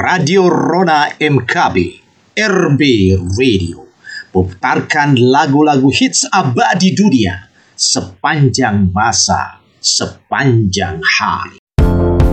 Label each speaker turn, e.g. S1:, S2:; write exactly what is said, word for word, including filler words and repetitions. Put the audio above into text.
S1: Radio Rona M K B, R B Radio, memutarkan lagu-lagu hits abadi dunia sepanjang masa, sepanjang hari.